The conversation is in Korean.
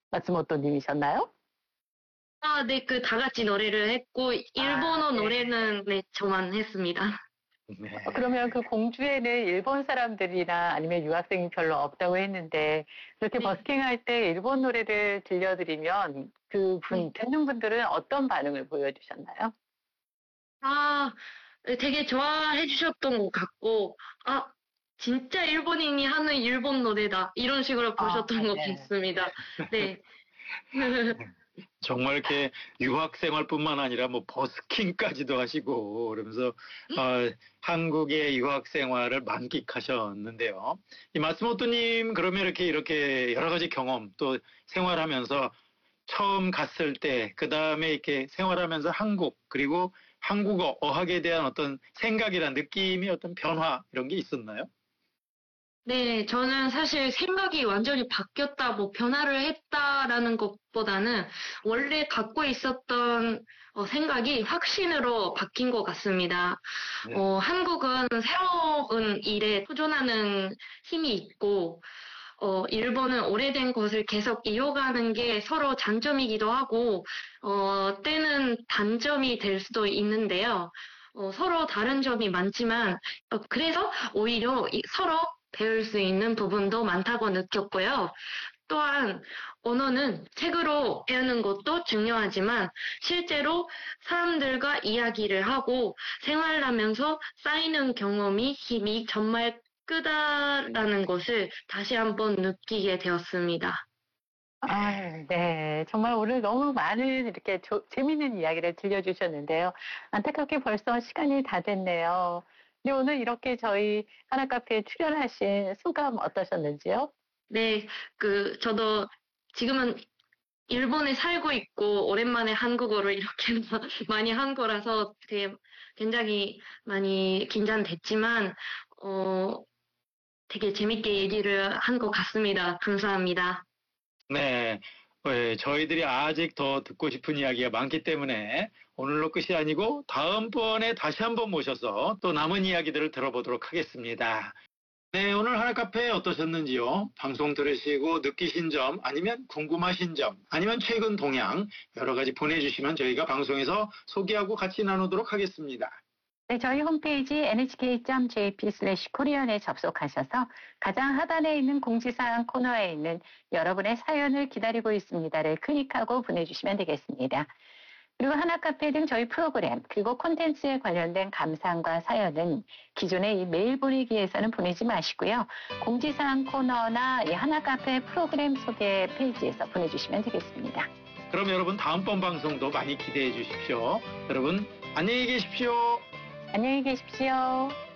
마츠모토님이셨나요? 아, 네, 다 같이 노래를 했고, 아, 일본어 네. 노래는, 네, 저만 했습니다. 그러면 네. 그 공주에는 일본 사람들이나 아니면 유학생이 별로 없다고 했는데, 그렇게 네, 버스킹할 때 일본 노래를 들려드리면 네. 듣는 분들은 어떤 반응을 보여주셨나요? 아, 네, 되게 좋아해 주셨던 것 같고, 아, 진짜 일본인이 하는 일본 노래다. 이런 식으로 아, 보셨던 것 네. 같습니다. 네. 정말 이렇게 유학 생활뿐만 아니라 뭐 버스킹까지도 하시고 그러면서 한국의 유학 생활을 만끽하셨는데요. 이 마스모토님 그러면 이렇게 여러 가지 경험 또 생활하면서 처음 갔을 때 그다음에 이렇게 생활하면서 한국 그리고 한국어 어학에 대한 어떤 생각이란 느낌이 어떤 변화 이런 게 있었나요? 네, 저는 사실 생각이 완전히 바뀌었다, 뭐 변화를 했다라는 것보다는 원래 갖고 있었던 생각이 확신으로 바뀐 것 같습니다. 네. 한국은 새로운 일에 도전하는 힘이 있고, 일본은 오래된 것을 계속 이어가는 게 서로 장점이기도 하고, 때는 단점이 될 수도 있는데요. 서로 다른 점이 많지만, 그래서 오히려 서로 배울 수 있는 부분도 많다고 느꼈고요. 또한 언어는 책으로 배우는 것도 중요하지만 실제로 사람들과 이야기를 하고 생활하면서 쌓이는 경험이 힘이 정말 크다라는 것을 다시 한번 느끼게 되었습니다. 아, 네. 정말 오늘 너무 많은 이렇게 재밌는 이야기를 들려주셨는데요. 안타깝게 벌써 시간이 다 됐네요. 근데 오늘 이렇게 저희 하나카페에 출연하신 소감 어떠셨는지요? 네, 저도 지금은 일본에 살고 있고 오랜만에 한국어를 이렇게 많이 한 거라서 되게 굉장히 많이 긴장됐지만 어, 되게 재밌게 얘기를 한 것 같습니다. 감사합니다. 네. 저희들이 아직 더 듣고 싶은 이야기가 많기 때문에 오늘로 끝이 아니고 다음번에 다시 한번 모셔서 또 남은 이야기들을 들어보도록 하겠습니다. 네, 오늘 하나 카페 어떠셨는지요? 방송 들으시고 느끼신 점, 아니면 궁금하신 점, 아니면 최근 동향 여러 가지 보내주시면 저희가 방송에서 소개하고 같이 나누도록 하겠습니다. 네, 저희 홈페이지 nhk.jp/korean에 접속하셔서 가장 하단에 있는 공지사항 코너에 있는 여러분의 사연을 기다리고 있습니다를 클릭하고 보내주시면 되겠습니다. 그리고 하나카페 등 저희 프로그램 그리고 콘텐츠에 관련된 감상과 사연은 기존의 이 메일 보내기에서는 보내지 마시고요. 공지사항 코너나 이 하나카페 프로그램 소개 페이지에서 보내주시면 되겠습니다. 그럼 여러분 다음번 방송도 많이 기대해 주십시오. 여러분 안녕히 계십시오. 안녕히 계십시오.